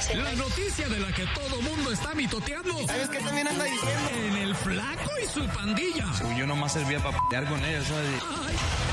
La noticia de la que todo mundo está mitoteando. ¿Sabes qué también anda diciendo? En el Flaco y su pandilla. Yo nomás servía para pelear con ellos, ¿sabes? Ay.